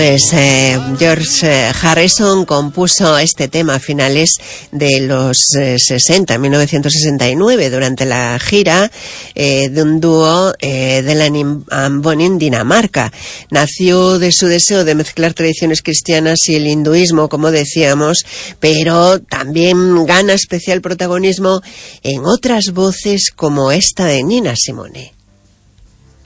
George Harrison compuso este tema a finales de los 60, 1969, durante la gira de un dúo Delaney and Bonnie en Dinamarca. Nació de su deseo de mezclar tradiciones cristianas y el hinduismo, como decíamos, pero también gana especial protagonismo en otras voces como esta de Nina Simone.